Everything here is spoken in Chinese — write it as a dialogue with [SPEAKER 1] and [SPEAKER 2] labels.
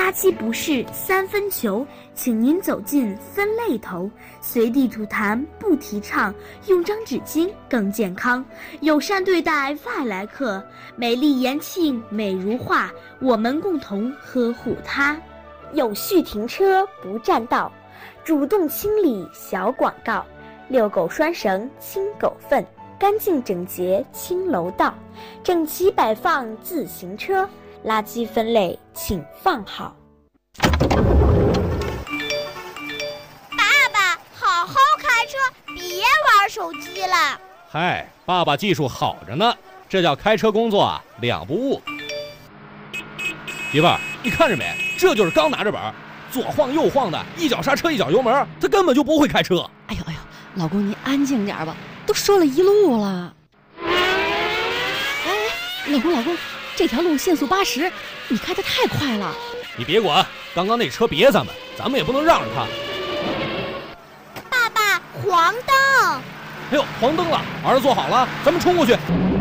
[SPEAKER 1] 垃圾不是三分球，请您走进分类头。随地吐痰不提倡，用张纸巾更健康。友善对待外来客，美丽延庆美如画，我们共同呵护它。有序停车不占道，主动清理小广告。遛狗拴绳清狗粪，干净整洁清楼道，整齐摆放自行车，垃圾分类请放好。
[SPEAKER 2] 爸爸，好好开车，别玩手机了。
[SPEAKER 3] 嗨，爸爸技术好着呢，这叫开车工作啊，两不误。媳妇儿，你看着没？这就是刚拿着本，左晃右晃的，一脚刹车一脚油门，他根本就不会开车。
[SPEAKER 4] 哎呦，老公你安静点吧，都说了一路了。哎，老公，这条路限速80，你开得太快了。
[SPEAKER 3] 你别管，刚刚那车别咱们也不能让着他。
[SPEAKER 2] 爸爸，黄灯！
[SPEAKER 3] 哎呦，黄灯了，儿子坐好了，咱们冲过去。